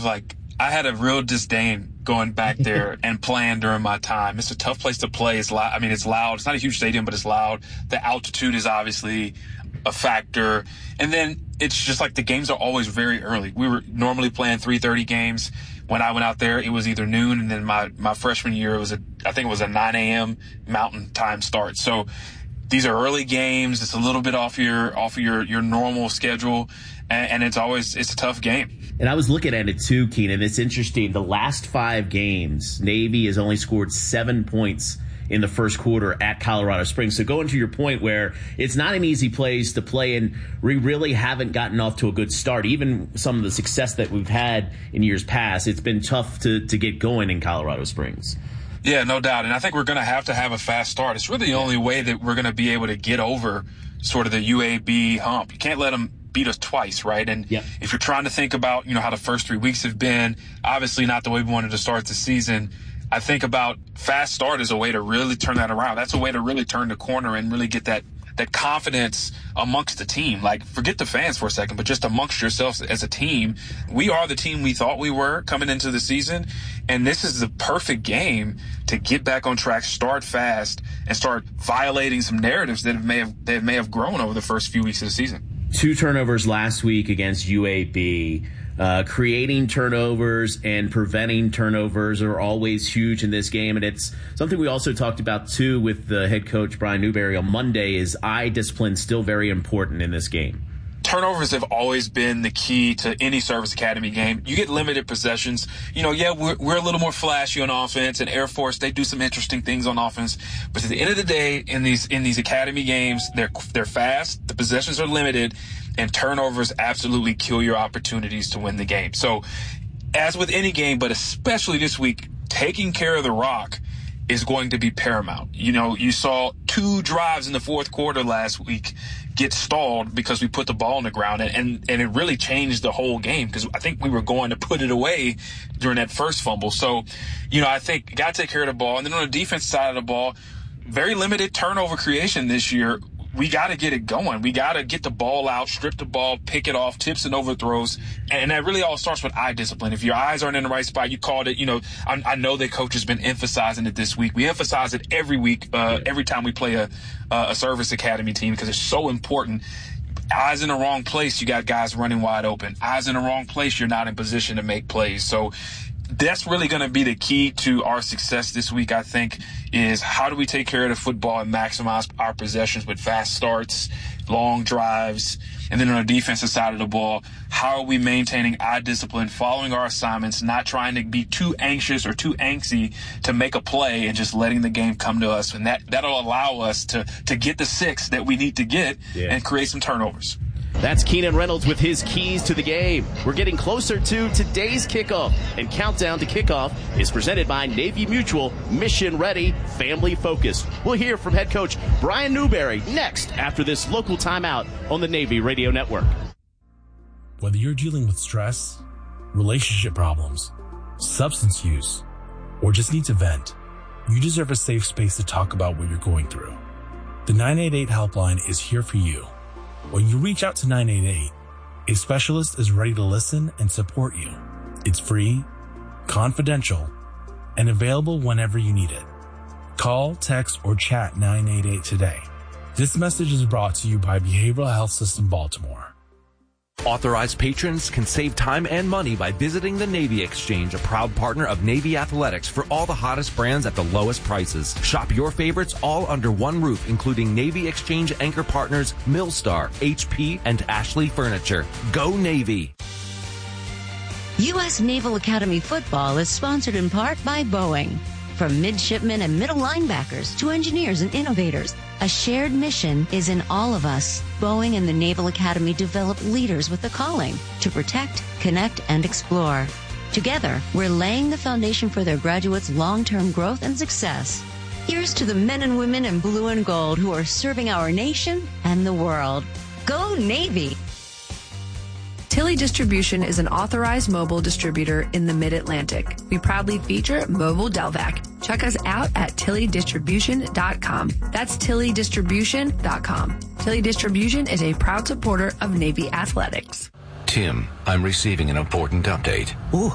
I had a real disdain going back there and playing during my time. It's a tough place to play. It's loud. I mean, it's loud. It's not a huge stadium, but it's loud. The altitude is obviously a factor. And then it's just like the games are always very early. We were normally playing 3:30 games. When I went out there, it was either noon, and then my freshman year, I think it was a 9 a.m. Mountain Time start. So these are early games. It's a little bit off your normal schedule, and it's a tough game. And I was looking at it too, Keenan. It's interesting. The last 5 games, Navy has only scored 7 points in the first quarter at Colorado Springs. So going to your point where it's not an easy place to play, and we really haven't gotten off to a good start. Even some of the success that we've had in years past, it's been tough to get going in Colorado Springs. Yeah, no doubt. And I think we're going to have a fast start. It's really the only way that we're going to be able to get over sort of the UAB hump. You can't let them beat us twice, right? And if you're trying to think about, how the first 3 weeks have been, obviously not the way we wanted to start the season. I think about fast start as a way to really turn that around. That's a way to really turn the corner and really get that confidence amongst the team. Like, forget the fans for a second, but just amongst yourselves as a team. We are the team we thought we were coming into the season, and this is the perfect game to get back on track, start fast, and start violating some narratives that may have grown over the first few weeks of the season. 2 turnovers last week against UAB. Creating turnovers and preventing turnovers are always huge in this game. And it's something we also talked about, too, with the head coach, Brian Newberry, on Monday, is eye discipline still very important in this game. Turnovers have always been the key to any Service Academy game. You get limited possessions. We're a little more flashy on offense, and Air Force, they do some interesting things on offense. But at the end of the day, in these Academy games, they're fast, the possessions are limited, and turnovers absolutely kill your opportunities to win the game. So, as with any game, but especially this week, taking care of the rock is going to be paramount. You saw 2 drives in the fourth quarter last week get stalled because we put the ball on the ground, and it really changed the whole game, because I think we were going to put it away during that first fumble. So, I think you got to take care of the ball. And then on the defense side of the ball, very limited turnover creation this year. We got to get it going. We got to get the ball out, strip the ball, pick it off, tips and overthrows. And that really all starts with eye discipline. If your eyes aren't in the right spot, you called it. I know that coach has been emphasizing it this week. We emphasize it every week, every time we play a Service Academy team, because it's so important. Eyes in the wrong place, you got guys running wide open. Eyes in the wrong place, you're not in position to make plays. So that's really going to be the key to our success this week, I think, is how do we take care of the football and maximize our possessions with fast starts, long drives, and then on the defensive side of the ball, how are we maintaining eye discipline, following our assignments, not trying to be too anxious or too angsty to make a play, and just letting the game come to us. And that'll allow us to get the 6 that we need to get and create some turnovers. That's Keenan Reynolds with his keys to the game. We're getting closer to today's kickoff, and Countdown to Kickoff is presented by Navy Mutual, mission ready, family focused. We'll hear from head coach Brian Newberry next after this local timeout on the Navy Radio Network. Whether you're dealing with stress, relationship problems, substance use, or just need to vent, you deserve a safe space to talk about what you're going through. The 988 helpline is here for you. When you reach out to 988, a specialist is ready to listen and support you. It's free, confidential, and available whenever you need it. Call, text, or chat 988 today. This message is brought to you by Behavioral Health System Baltimore. Authorized patrons can save time and money by visiting the Navy Exchange, a proud partner of Navy Athletics, for all the hottest brands at the lowest prices. Shop your favorites all under one roof, including Navy Exchange anchor partners Millstar, HP, and Ashley Furniture. Go Navy! U.S. Naval Academy football is sponsored in part by Boeing. From midshipmen and middle linebackers to engineers and innovators, a shared mission is in all of us. Boeing and the Naval Academy develop leaders with a calling to protect, connect, and explore. Together, we're laying the foundation for their graduates' long-term growth and success. Here's to the men and women in blue and gold who are serving our nation and the world. Go Navy! Tilly Distribution is an authorized mobile distributor in the Mid-Atlantic. We proudly feature Mobile Delvac. Check us out at tillydistribution.com. That's tillydistribution.com. Tilly Distribution is a proud supporter of Navy Athletics. Tim, I'm receiving an important update. Ooh,